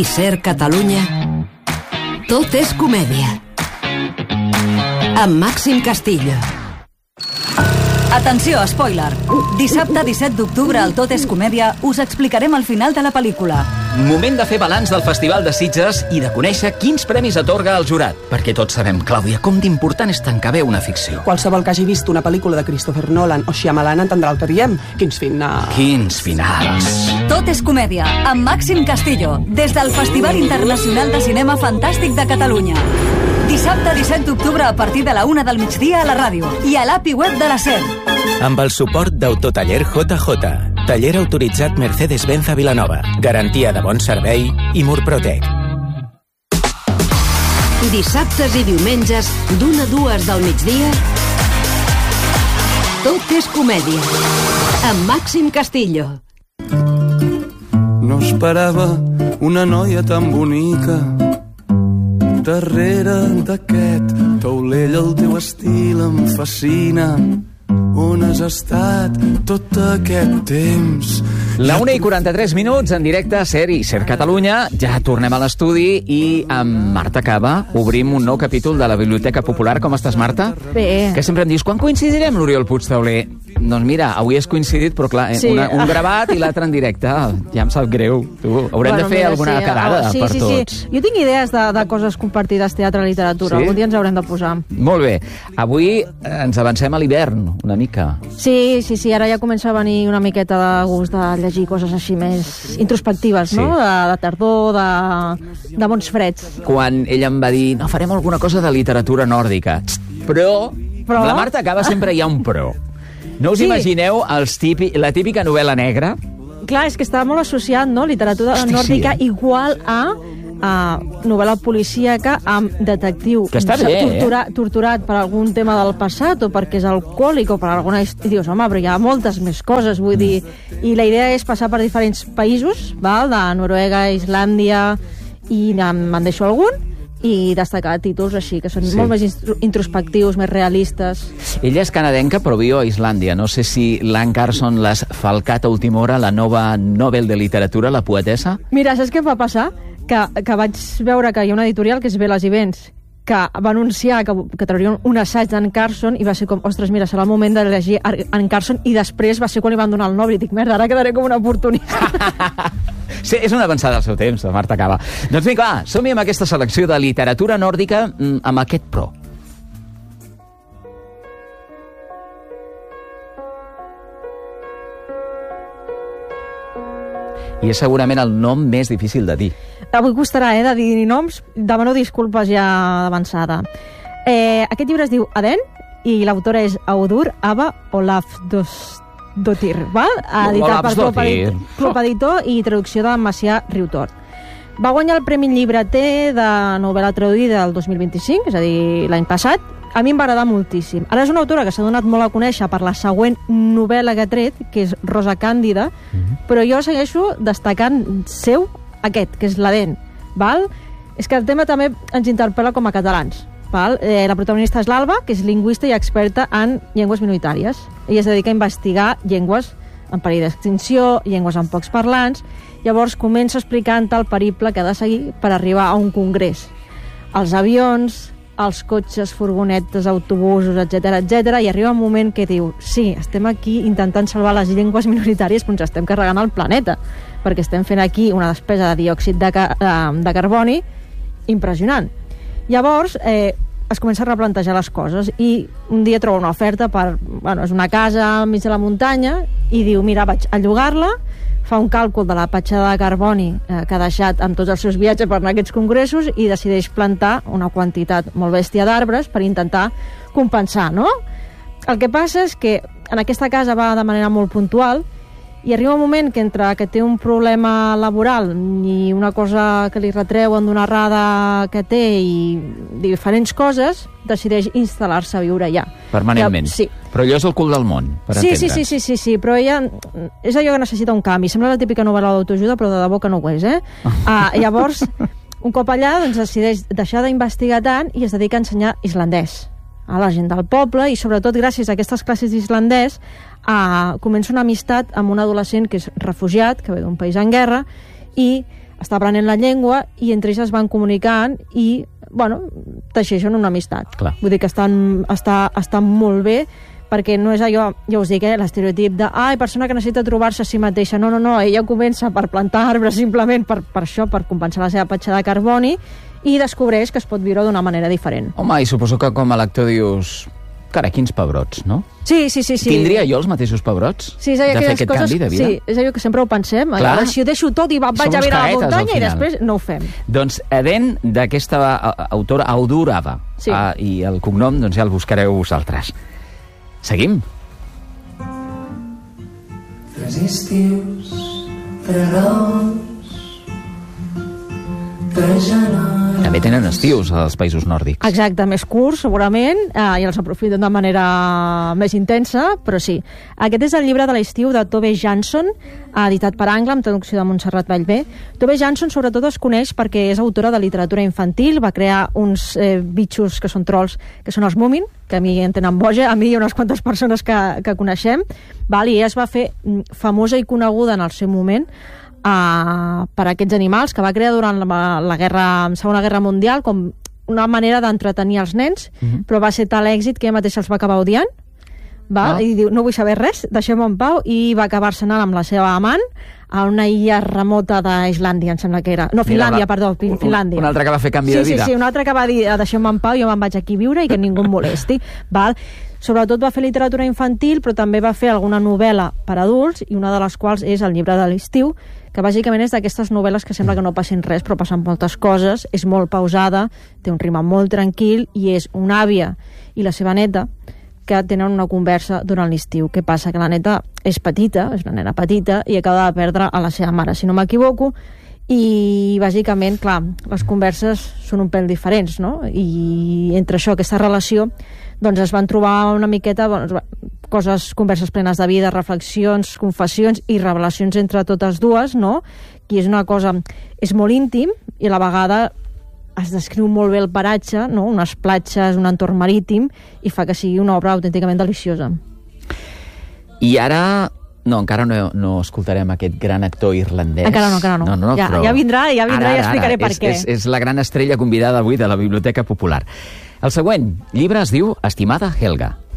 I Ser Catalunya, tot és comèdia. Amb Màxim Castillo. Atenció, spoiler! Dissabte 17 d'octubre al Tot és Comèdia us explicarem el final de la pel·lícula. Moment de fer balanç del Festival de Sitges i de conèixer quins premis atorga el jurat. Perquè tots sabem, Clàudia, com d'important és tancar bé una ficció. Qualsevol que hagi vist una pel·lícula de Christopher Nolan o Shyamalan entendrà el que diem. Quins finals. Quins finals. Tot és Comèdia, amb Màxim Castillo, des del Festival Internacional de Cinema Fantàstic de Catalunya. Dissabte 17 d'octubre a partir de la 1 del migdia a la ràdio i a l'API web de la SER. Amb el suport d'Autotaller JJ, taller autoritzat Mercedes-Benz a Vilanova, garantia de bon servei i Murprotec. Dissabtes i diumenges, d'1 a 2 del migdia, Tot és Comèdia, amb Màxim Castillo. No esperava una noia tan bonica. Darrere d'aquest taulell el teu estil em fascina. On has estat tot aquest temps? La 1:43 en directe a SER i SER Catalunya. Ja tornem a l'estudi i amb Marta Cava obrim un nou capítol de la Biblioteca Popular. Com estàs, Marta? Bé. Que sempre em dius, quan coincidirem, l'Oriol Puigtauler? Doncs mira, avui has coincidit, però clar, sí. un gravat i l'altre en directe. Ja em sap greu. Tu, haurem de fer alguna quedada per tots. Sí. Jo tinc idees de coses compartides, teatre, literatura. Sí? Algun dia ens haurem de posar. Molt bé. Avui ens avancem a l'hivern, una mica. Sí. Ara ja comença a venir una miqueta de gust de llegir coses així més introspectives, no? De tardor, de bons freds. Quan ella em va dir, no, farem alguna cosa de literatura nòrdica. Però? Amb la Marta Cava sempre hi ha un però. No us imagineu la típica novel·la negra? Clar, és que estava molt associat, no? Literatura nòrdica igual a novel·la policíaca amb detectiu que està bé, torturat per algun tema del passat o perquè és alcohòlic o per alguna... I dius, home, però hi ha moltes més coses, vull dir... I la idea és passar per diferents països, val? De Noruega, Islàndia, i me'n deixo algun, i destacar títols així, que són molt més introspectius, més realistes. Ella és canadenca, però viu a Islàndia. No sé si l'Anne Carson l'has falcat a última hora, la nova Nobel de literatura, la poetessa? Mira, saps què va passar? Que vaig veure que hi ha una editorial que és Veles i Vents, que va anunciar que traurien un assaig d'Anne Carson i va ser com, ostres, mira, serà el moment de llegir Anne Carson, i després va ser quan li van donar el Nobel i dic, merda, ara quedaré com una oportunista. Sí, és una avançada al seu temps, la Marta Cava. Doncs vinga, va, som-hi amb aquesta selecció de literatura nòrdica amb aquest pro. I és segurament el nom més difícil de dir. Avui costarà, de dir noms. Demano disculpes ja d'avançada. Aquest llibre es diu Aden i l'autora és Audur Ava Olafsdottir, editat per Club Editor i traducció de Macià Riutort. Va guanyar el Premi Llibreter de novel·la traduïda del 2025, és a dir, l'any passat. A mi em va agradar moltíssim. Ara és una autora que s'ha donat molt a conèixer per la següent novel·la que ha tret, que és Rosa Càndida, però jo segueixo destacant seu aquest, que és l'Aden. És que el tema també ens interpel·la com a catalans. La protagonista és l'Alba, que és lingüista i experta en llengües minoritàries. Ella es dedica a investigar llengües en perill d'extinció, llengües amb pocs parlants. Llavors comença explicant el periple que ha de seguir per arribar a un congrés. Els avions, els cotxes, furgonetes, autobusos, etc. I arriba un moment que diu, sí, estem aquí intentant salvar les llengües minoritàries, però ens estem carregant el planeta, perquè estem fent aquí una despesa de diòxid de carboni impressionant. Llavors, es comença a replantejar les coses i un dia troba una oferta és una casa enmig de la muntanya i diu, mira, vaig a llogar-la, fa un càlcul de la petjada de carboni que ha deixat en tots els seus viatges per anar a aquests congressos i decideix plantar una quantitat molt bèstia d'arbres per intentar compensar, no? El que passa és que en aquesta casa va de manera molt puntual i arriba un moment que entre que té un problema laboral i una cosa que li retreuen d'una errada que té i diferents coses, decideix instal·lar-se a viure allà. Permanentment? Sí. Però allò és el cul del món, per entendre'ns. Sí, però ella és allò que necessita un canvi. Sembla la típica novel·la d'autoajuda, però de debò que no ho és, Llavors, un cop allà, decideix deixar d'investigar tant i es dedica a ensenyar islandès a la gent del poble i sobretot gràcies a aquestes classes d'islandès comença una amistat amb un adolescent que és refugiat, que ve d'un país en guerra i està aprenent la llengua i entre ells es van comunicant i, bueno, teixeixen una amistat. Clar. Vull dir que estan molt bé, perquè no és allò, ja us dic, l'estereotip de persona que necessita trobar-se a si mateixa. No, ella comença per plantar arbres simplement per això, per compensar la seva petjada de carboni, i descobreix que es pot viure d'una manera diferent. Home, i suposo que com a lector dius... Carai, quins pebrots, no? Sí. Tindria jo els mateixos pebrots? Sí, de fer aquest canvi de vida? Sí, és allò que sempre ho pensem. Si ho deixo tot i vaig a viure a la muntanya i després no ho fem. Doncs Eden, d'aquesta autora Audurava. Sí. I el cognom, doncs ja el buscareu vosaltres. Seguim. 3 estius, 3 raons, 3 generacions. També tenen estius als països nòrdics. Exacte, més curts, segurament, i els aprofiten de manera més intensa, però sí. Aquest és el llibre de l'estiu de Tove Jansson, editat per Angle, amb traducció de Montserrat Vallvé. Tove Jansson, sobretot, es coneix perquè és autora de literatura infantil, va crear uns bitxos que són trolls, que són els Moomin, que a mi en tenen boja, a mi i unes quantes persones que coneixem, i ella es va fer famosa i coneguda en el seu moment per aquests animals que va crear durant la Segona Guerra Mundial com una manera d'entretenir els nens, però va ser tal èxit que ella mateixa els va acabar odiant, i diu, no vull saber res, deixem-ho en pau, i va acabar-se anant amb la seva amant a una illa remota d'Islàndia, em sembla que era. No, Finlàndia, perdó, Finlàndia. Un altre que va fer canvi de vida. Sí, un altre que va dir, deixem-me en pau, jo me'n vaig aquí a viure i que ningú em molesti. Sobretot va fer literatura infantil, però també va fer alguna novel·la per adults, i una de les quals és el llibre de l'estiu, que bàsicament és d'aquestes novel·les que sembla que no passin res, però passen moltes coses, és molt pausada, té un ritme molt tranquil, i és una àvia i la seva neta que tenen una conversa durant l'estiu. Què passa? Que la neta és petita, és una nena petita, i acaba de perdre a la seva mare, si no m'equivoco, i bàsicament, clar, les converses són un pèl diferents, no? I entre això, aquesta relació, doncs es van trobar una miqueta converses plenes de vida, reflexions, confessions i revelacions entre totes dues, no? Que és una cosa... És molt íntim i a la vegada es descriu molt bé el paratge, no? Unes platges, un entorn marítim, i fa que sigui una obra autènticament deliciosa. I ara... No, encara no escoltarem aquest gran actor irlandès. Encara no. Ja vindrà i explicaré per què. És la gran estrella convidada avui de la Biblioteca Popular. El següent llibre es diu Estimada Helga.